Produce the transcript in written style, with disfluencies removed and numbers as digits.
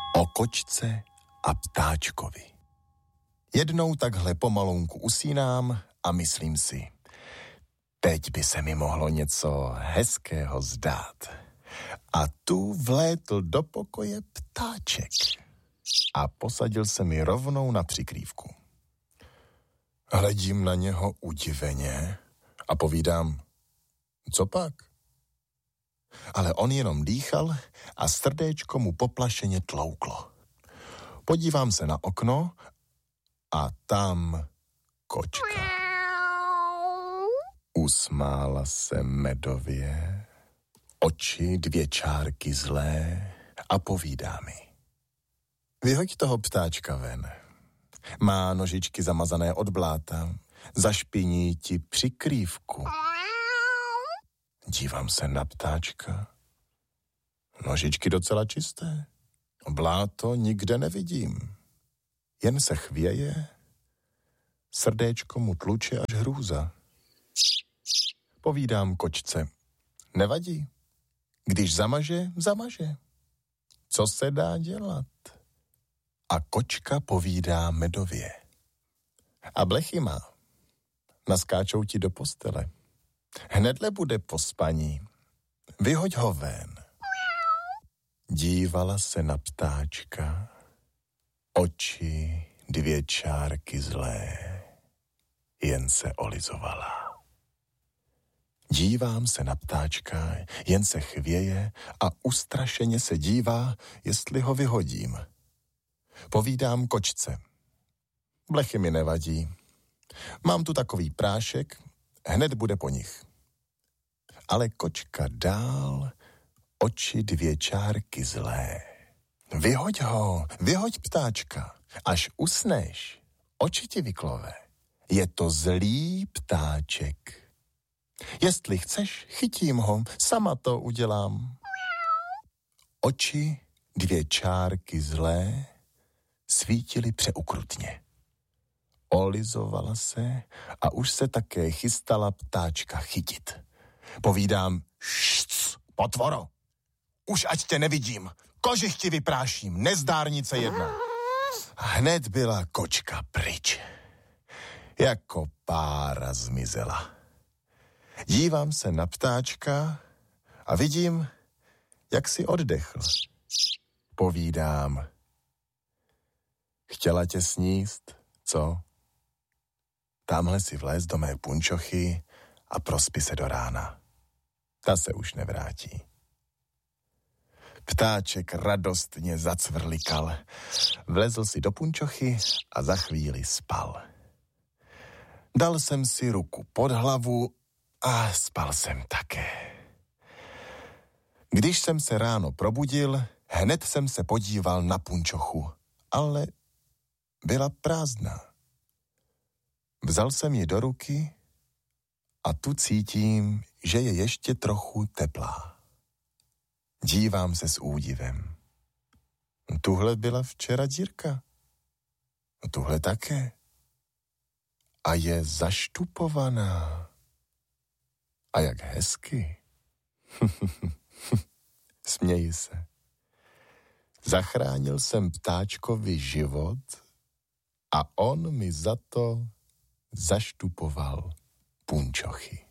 O kočce a ptáčkovi. Jednou takhle pomalonku usínám a myslím si, teď by se mi mohlo něco hezkého zdát. A tu vlétl do pokoje ptáček a posadil se mi rovnou na přikrývku. Hledím na něho udiveně a povídám, co pak? Ale on jenom dýchal a srdéčko mu poplašeně tlouklo. Podívám se na okno a tam kočka. Usmála se medově, oči 2 čárky zlé a povídá mi. Vyhoď toho ptáčka ven. Má nožičky zamazané od bláta, zašpiní ti přikrývku. Dívám se na ptáčka. Nožičky docela čisté. Bláto nikde nevidím. Jen se chvěje, srdéčko mu tluče až hrůza. Povídám kočce, nevadí. Když zamaže, zamaže. Co se dá dělat? A kočka povídá medově. A blechy má. Naskáčou ti do postele. Hnedle bude po spaní. Vyhoď ho ven. Dívala se na ptáčka. Oči 2 čárky zlé. Jen se olizovala. Dívám se na ptáčka, jen se chvěje a ustrašeně se dívá, jestli ho vyhodím. Povídám kočce. Blechy mi nevadí. Mám tu takový prášek, hned bude po nich. Ale kočka dál, oči 2 čárky zlé. Vyhoď ho, vyhoď ptáčka, až usneš, oči ti vyklové. Je to zlý ptáček. Jestli chceš, chytím ho, sama to udělám. Oči 2 čárky zlé svítily přeukrutně. Olizovala se a už se také chystala ptáčka chytit. Povídám, šc, potvoro, už ať tě nevidím, kožich ti vypráším, nezdárnice jedna. Hned byla kočka pryč. Jako pára zmizela. Dívám se na ptáčka a vidím, jak si oddechl. Povídám, chtěla tě sníst, co? Tamhle si vléz do mé punčochy a prospi se do rána. Ta se už nevrátí. Ptáček radostně zacvrlikal, vlezl si do punčochy a za chvíli spal. Dal jsem si ruku pod hlavu a spal jsem také. Když jsem se ráno probudil, hned jsem se podíval na punčochu, ale byla prázdná. Vzal jsem ji do ruky a tu cítím, že je ještě trochu teplá. Dívám se s údivem. Tuhle byla včera dírka. Tuhle také. A je zaštupovaná. A jak hezky. Směji se. Zachránil jsem ptáčkovi život a on mi za to zaštupoval punčochy.